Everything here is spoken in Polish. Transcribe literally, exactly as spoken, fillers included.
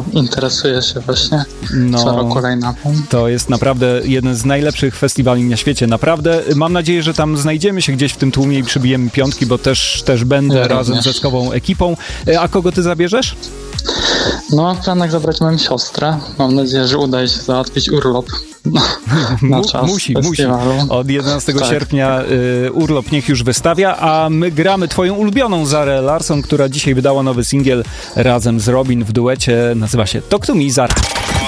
interesuję się właśnie no, co roku line-upem. To jest naprawdę jeden z najlepszych festiwali na świecie, naprawdę. Mam nadzieję, że tam znajdziemy się gdzieś w tym tłumie i przybijemy piątki, bo też, też będę Ja razem również. ze Skową ekipą. A kogo ty zabierzesz? No mam w planach zabrać moją siostrę. Mam nadzieję, że uda jej się załatwić urlop na, na czas musi, musi. festiwalu. Od jedenastego Tak. sierpnia y, urlop niech już wystawia, a my gramy twoją ulubioną Zarę Larsson, która dzisiaj wydała nowy singiel razem z Robin w duecie. Nazywa się Talk to Me, Zara.